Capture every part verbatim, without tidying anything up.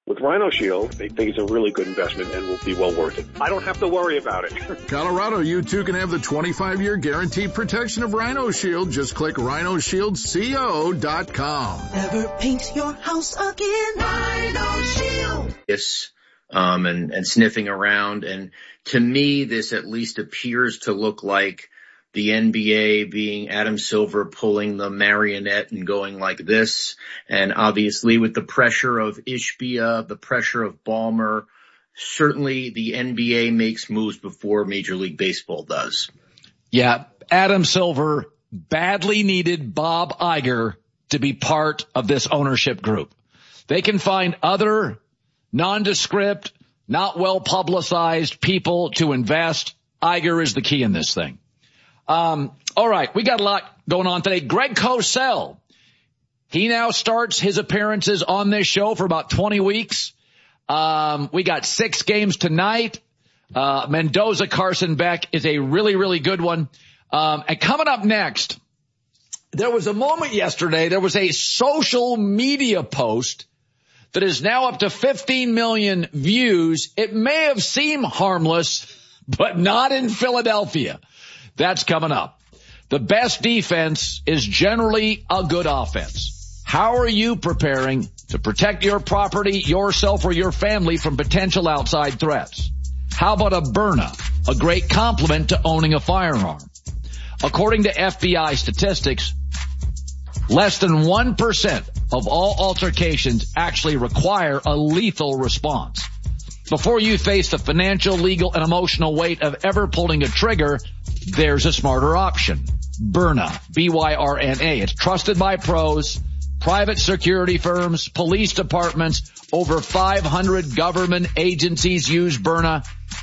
With Rhino Shield, they think it's a really good investment and will be well worth it. I don't have to worry about it. Colorado, you too can have the twenty-five year guaranteed protection of Rhino Shield. Just click rhino shield co dot com. Never paint your house again. Rhino Shield. Yes, um, and, and sniffing around. And to me, this at least appears to look like the N B A being Adam Silver pulling the marionette and going like this. And obviously with the pressure of Ishbia, the pressure of Ballmer, certainly the N B A makes moves before Major League Baseball does. Yeah, Adam Silver badly needed Bob Iger to be part of this ownership group. They can find other nondescript, not well publicized people to invest. Iger is the key in this thing. Um, all right, we got a lot going on today. Greg Cosell, he now starts his appearances on this show for about twenty weeks. Um, we got six games tonight. Uh, Mendoza, Carson Beck is a really, really good one. Um, and coming up next, there was a moment yesterday, there was a social media post that is now up to fifteen million views. It may have seemed harmless, but not in Philadelphia. That's coming up. The best defense is generally a good offense. How are you preparing to protect your property, yourself, or your family from potential outside threats? How about a Byrna, a great complement to owning a firearm? According to F B I statistics, less than one percent of all altercations actually require a lethal response. Before you face the financial, legal, and emotional weight of ever pulling a trigger, there's a smarter option. Byrna, B Y R N A. It's trusted by pros, private security firms, police departments. Over five hundred government agencies use Byrna.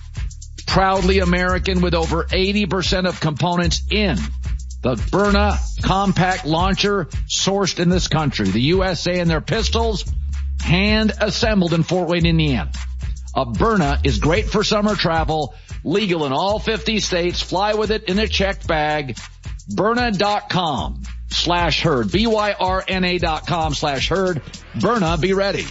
Proudly American with over eighty percent of components in. The Byrna compact launcher sourced in this country. The U S A and their pistols hand assembled in Fort Wayne, Indiana. A Byrna is great for summer travel, legal in all fifty states. Fly with it in a checked bag. Byrna.com slash herd. B Y R N A dot com slash herd. Byrna, be ready.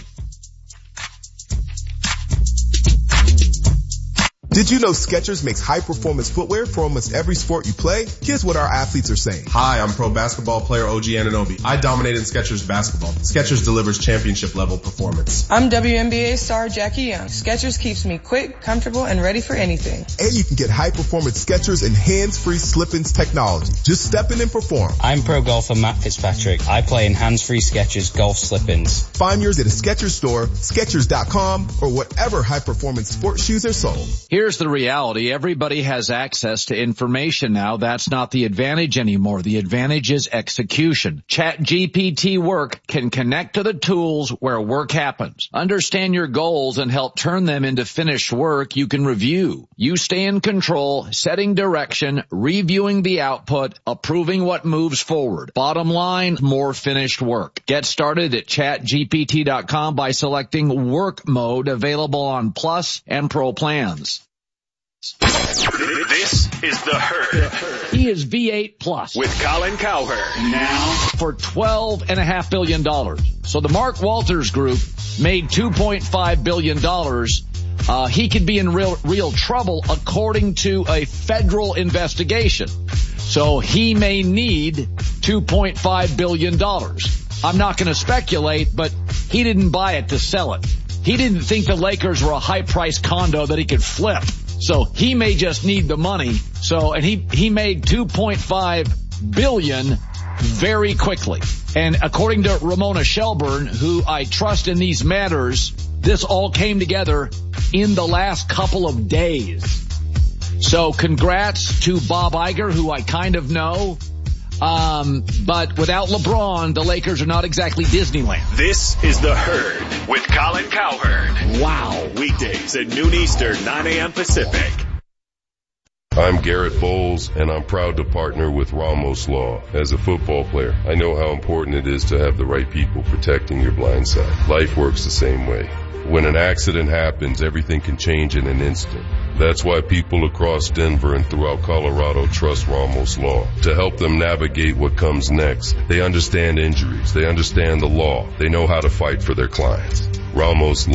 Did you know Skechers makes high-performance footwear for almost every sport you play? Here's what our athletes are saying. Hi, I'm pro basketball player O G Anunoby. I dominate in Skechers basketball. Skechers delivers championship-level performance. I'm W N B A star Jackie Young. Skechers keeps me quick, comfortable, and ready for anything. And you can get high-performance Skechers and hands-free slip-ins technology. Just step in and perform. I'm pro golfer Matt Fitzpatrick. I play in hands-free Skechers golf slip-ins. Find yours at a Skechers store, Skechers dot com, or whatever high-performance sports shoes are sold. Here Here's the reality. Everybody has access to information now. That's not the advantage anymore. The advantage is execution. ChatGPT Work can connect to the tools where work happens. Understand your goals and help turn them into finished work you can review. You stay in control, setting direction, reviewing the output, approving what moves forward. Bottom line, more finished work. Get started at chat G P T dot com by selecting Work Mode, available on Plus and Pro plans. This is The Herd. He is V eight Plus. With Colin Cowherd. Now for twelve and a half billion dollars. So the Mark Walters Group made two point five billion dollars. Uh, he could be in real, real trouble according to a federal investigation. So he may need two point five billion dollars. I'm not going to speculate, but he didn't buy it to sell it. He didn't think the Lakers were a high-priced condo that he could flip. So he may just need the money. So, and he, he made two point five billion dollars very quickly. And according to Ramona Shelburne, who I trust in these matters, this all came together in the last couple of days. So congrats to Bob Iger, who I kind of know. Um, but without LeBron, the Lakers are not exactly Disneyland. This is The Herd with Colin Cowherd. Wow. Weekdays at noon Eastern, nine a.m. Pacific. I'm Garrett Bowles, and I'm proud to partner with Ramos Law. As a football player, I know how important it is to have the right people protecting your blind side. Life works the same way. When an accident happens, everything can change in an instant. That's why people across Denver and throughout Colorado trust Ramos Law to help them navigate what comes next. They understand injuries. They understand the law. They know how to fight for their clients. Ramos Law.